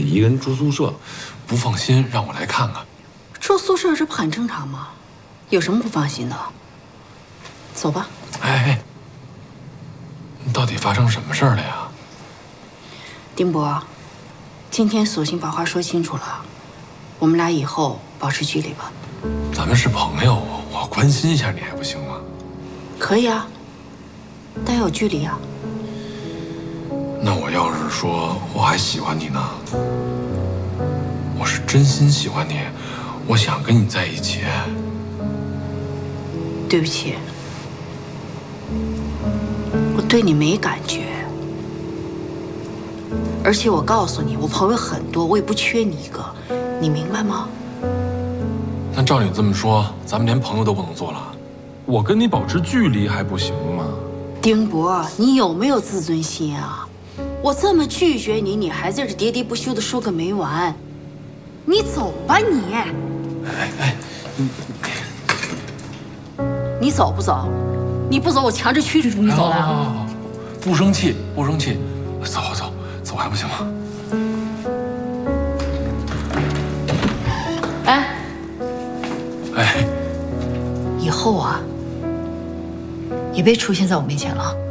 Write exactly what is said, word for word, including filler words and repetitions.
一个人住宿舍，不放心，让我来看看。 住宿舍这不很正常吗？有什么不放心的？走吧。 哎哎，你到底发生什么事儿了呀？ 丁博，今天索性把话说清楚了，我们俩以后保持距离吧。 咱们是朋友，我关心一下你还不行吗？ 可以啊，但要有距离啊。 那我要是说我还喜欢你呢？我是真心喜欢你，我想跟你在一起。 对不起，我对你没感觉。而且我告诉你，我朋友很多，我也不缺你一个，你明白吗？ 那照你这么说，咱们连朋友都不能做了？ 我跟你保持距离还不行吗？ 丁博，你有没有自尊心啊？我这么拒绝你，你还在这喋喋不休的说个没完。你走吧你。 哎哎，你你走不走？你不走，我强制驱逐你走的。 好好好，不生气，不生气，走走走还不行吗？ 哎哎， 以后啊，也别出现在我面前了。